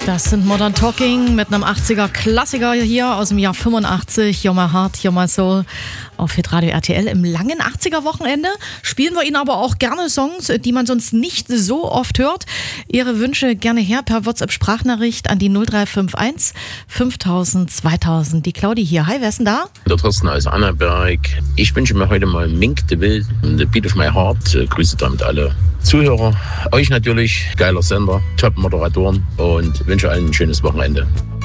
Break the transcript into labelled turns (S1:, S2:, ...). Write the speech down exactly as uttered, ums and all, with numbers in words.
S1: Das sind Modern Talking mit einem achtziger-Klassiker hier aus dem Jahr fünfundachtzig. You're my heart, you're my soul. Auf Hitradio R T L im langen achtziger-Wochenende spielen wir Ihnen aber auch gerne Songs, die man sonst nicht so oft hört. Ihre Wünsche gerne her per WhatsApp-Sprachnachricht an die null drei fünf eins fünftausend zweitausend. Die Claudi hier. Hi, wer ist denn da?
S2: Der Thorsten aus Annaberg. Ich wünsche mir heute mal Mink de Will, The Beat of My Heart. Grüße damit alle Zuhörer. Euch natürlich, geiler Sender, Top-Moderatoren und wünsche allen ein schönes Wochenende.